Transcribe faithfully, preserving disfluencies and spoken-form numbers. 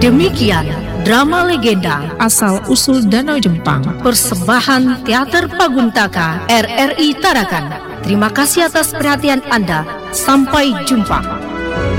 Demikian drama legenda asal-usul Danau Jempang, persembahan Teater Paguntaka R R I Tarakan. Terima kasih atas perhatian Anda. Sampai jumpa.